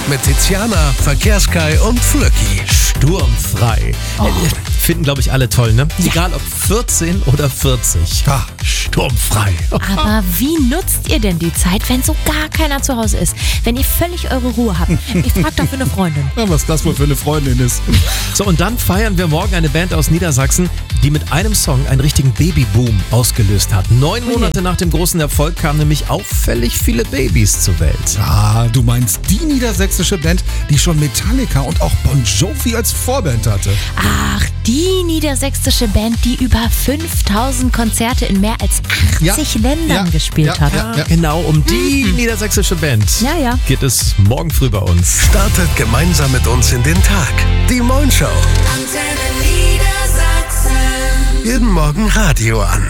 mit Tiziana, Verkehrskai und Flöcki. Sturmfrei. Finden, glaube ich, alle toll, ne? Ja. Egal ob 14 oder 40. Sturmfrei. Aber wie nutzt ihr denn die Zeit, wenn so gar keiner zu Hause ist? Wenn ihr völlig eure Ruhe habt? Ich frag doch für eine Freundin. Ja, was das wohl für eine Freundin ist. So, und dann feiern wir morgen eine Band aus Niedersachsen, die mit einem Song einen richtigen Babyboom ausgelöst hat. 9 Monate nach dem großen Erfolg kamen nämlich auffällig viele Babys zur Welt. Ah, du meinst die niedersächsische Band, die schon Metallica und auch Bon Jovi als Vorband hatte. Ach, die niedersächsische Band, die über 5000 Konzerte in mehr als 80 Ländern gespielt hat. Ja, genau, um die niedersächsische Band Ja. geht es morgen früh bei uns. Startet gemeinsam mit uns in den Tag. Die Moin Show. Antenne Niedersachsen. Jeden Morgen Radio an.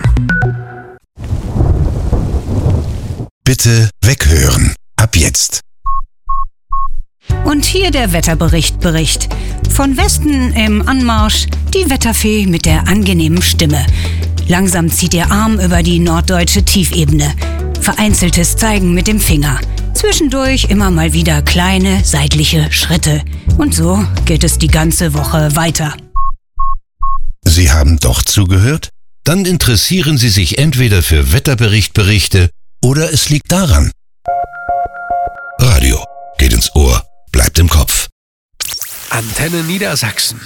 Bitte weghören. Ab jetzt. Und hier der Wetterbericht. Von Westen im Anmarsch die Wetterfee mit der angenehmen Stimme. Langsam zieht ihr Arm über die norddeutsche Tiefebene. Vereinzeltes Zeigen mit dem Finger. Zwischendurch immer mal wieder kleine seitliche Schritte. Und so geht es die ganze Woche weiter. Sie haben doch zugehört? Dann interessieren Sie sich entweder für Wetterberichte oder es liegt daran. Radio geht ins Ohr, bleibt im Kopf. Antenne Niedersachsen.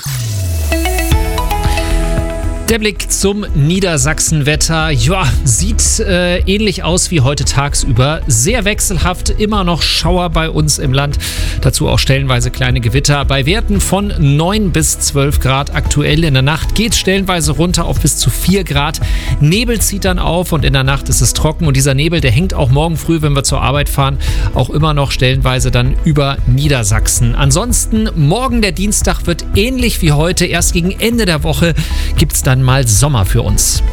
Der Blick zum Niedersachsen-Wetter. Ja, sieht ähnlich aus wie heute tagsüber. Sehr wechselhaft, immer noch Schauer bei uns im Land. Dazu auch stellenweise kleine Gewitter. Bei Werten von 9 bis 12 Grad aktuell. In der Nacht geht es stellenweise runter auf bis zu 4 Grad. Nebel zieht dann auf und in der Nacht ist es trocken. Und dieser Nebel, der hängt auch morgen früh, wenn wir zur Arbeit fahren, auch immer noch stellenweise dann über Niedersachsen. Ansonsten, morgen der Dienstag wird ähnlich wie heute. Erst gegen Ende der Woche gibt es dann mal Sommer für uns.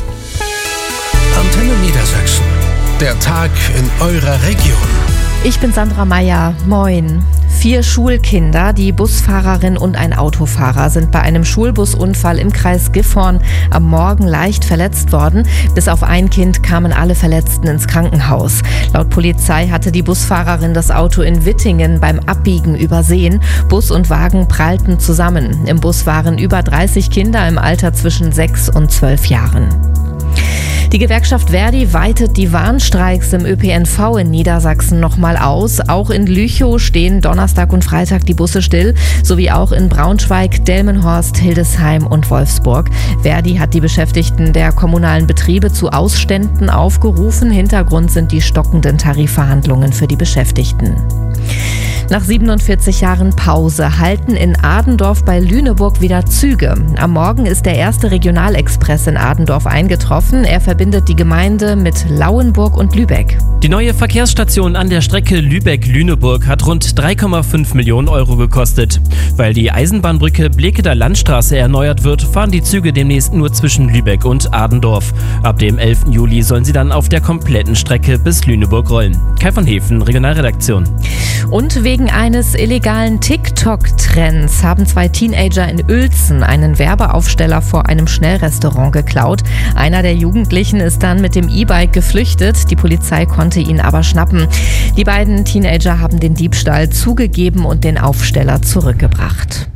Antenne Niedersachsen. Der Tag in eurer Region. Ich bin Sandra Meyer. Moin. 4 Schulkinder, die Busfahrerin und ein Autofahrer sind bei einem Schulbusunfall im Kreis Gifhorn am Morgen leicht verletzt worden. Bis auf ein Kind kamen alle Verletzten ins Krankenhaus. Laut Polizei hatte die Busfahrerin das Auto in Wittingen beim Abbiegen übersehen. Bus und Wagen prallten zusammen. Im Bus waren über 30 Kinder im Alter zwischen 6 und 12 Jahren. Die Gewerkschaft Verdi weitet die Warnstreiks im ÖPNV in Niedersachsen nochmal aus. Auch in Lüchow stehen Donnerstag und Freitag die Busse still, sowie auch in Braunschweig, Delmenhorst, Hildesheim und Wolfsburg. Verdi hat die Beschäftigten der kommunalen Betriebe zu Ausständen aufgerufen. Hintergrund sind die stockenden Tarifverhandlungen für die Beschäftigten. Nach 47 Jahren Pause halten in Adendorf bei Lüneburg wieder Züge. Am Morgen ist der erste Regionalexpress in Adendorf eingetroffen. Er verbindet die Gemeinde mit Lauenburg und Lübeck. Die neue Verkehrsstation an der Strecke Lübeck-Lüneburg hat rund 3,5 Millionen Euro gekostet. Weil die Eisenbahnbrücke Bleketer Landstraße erneuert wird, fahren die Züge demnächst nur zwischen Lübeck und Adendorf. Ab dem 11. Juli sollen sie dann auf der kompletten Strecke bis Lüneburg rollen. Kai von Hefen, Regionalredaktion. Und wegen eines illegalen TikTok-Trends haben 2 Teenager in Uelzen einen Werbeaufsteller vor einem Schnellrestaurant geklaut. Einer der Jugendlichen ist dann mit dem E-Bike geflüchtet. Die Polizei konnte ihn aber schnappen. Die beiden Teenager haben den Diebstahl zugegeben und den Aufsteller zurückgebracht.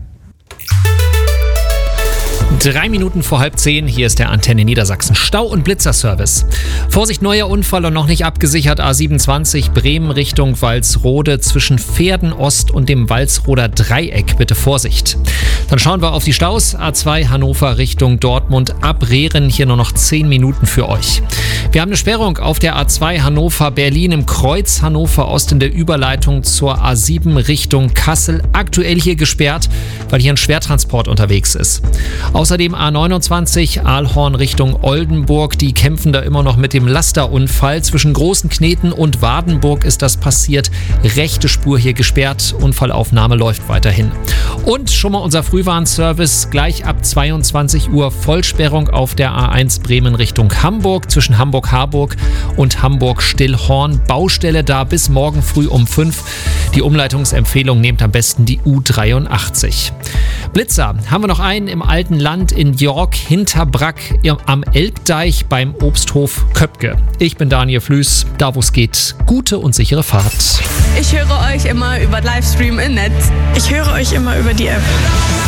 3 Minuten vor 9:30, hier ist der Antenne Niedersachsen Stau- und Blitzerservice. Vorsicht, neuer Unfall und noch nicht abgesichert. A27 Bremen Richtung Walsrode zwischen Pferden Ost und dem Walsroder Dreieck. Bitte Vorsicht. Dann schauen wir auf die Staus. A2 Hannover Richtung Dortmund ab Rehren. Hier nur noch 10 Minuten für euch. Wir haben eine Sperrung auf der A2 Hannover Berlin im Kreuz Hannover Ost in der Überleitung zur A7 Richtung Kassel. Aktuell hier gesperrt, weil hier ein Schwertransport unterwegs ist. Außerdem A29 Aalhorn Richtung Oldenburg. Die kämpfen da immer noch mit dem Lasterunfall. Zwischen Großen Kneten und Wadenburg ist das passiert. Rechte Spur hier gesperrt. Unfallaufnahme läuft weiterhin. Und schon mal unser Frühwarnservice. Gleich ab 22 Uhr Vollsperrung auf der A1 Bremen Richtung Hamburg. Zwischen Hamburg-Harburg und Hamburg-Stillhorn. Baustelle da bis morgen früh um 5. Die Umleitungsempfehlung: nehmt am besten die U83. Blitzer haben wir noch einen im alten Land in York Hinterbrack am Elbdeich beim Obsthof Köpke. Ich bin Daniel Flüß, da wo es geht, gute und sichere Fahrt. Ich höre euch immer über Livestream im Netz. Ich höre euch immer über die App.